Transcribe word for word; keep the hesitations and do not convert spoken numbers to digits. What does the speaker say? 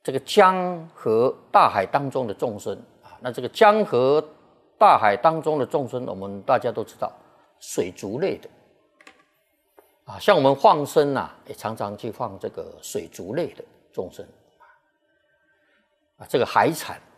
这个江河大海当中的众生啊，那这个江河大海当中的众生，我们大家都知道，水族类的啊，像我们放生啊，也常常去放这个水族类的众生啊，这个海产